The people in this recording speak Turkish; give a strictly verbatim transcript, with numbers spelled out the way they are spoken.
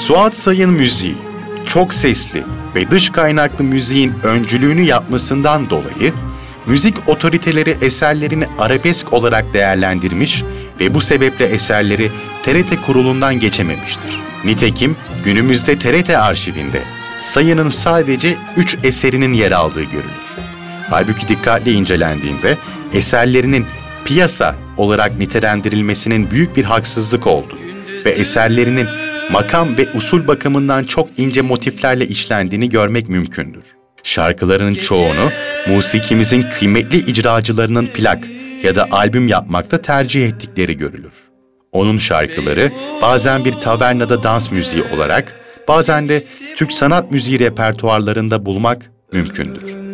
Suat Say'ın müziği, çok sesli ve dış kaynaklı müziğin öncülüğünü yapmasından dolayı, müzik otoriteleri eserlerini arabesk olarak değerlendirmiş ve bu sebeple eserleri T R T kurulundan geçememiştir. Nitekim günümüzde T R T arşivinde Say'ın sadece üç eserinin yer aldığı görülür. Halbuki dikkatli incelendiğinde eserlerinin piyasa olarak nitelendirilmesinin büyük bir haksızlık olduğu ve eserlerinin makam ve usul bakımından çok ince motiflerle işlendiğini görmek mümkündür. Şarkılarının çoğunu musikimizin kıymetli icracılarının plak ya da albüm yapmakta tercih ettikleri görülür. Onun şarkıları bazen bir tavernada dans müziği olarak, bazen de Türk sanat müziği repertuarlarında bulmak mümkündür.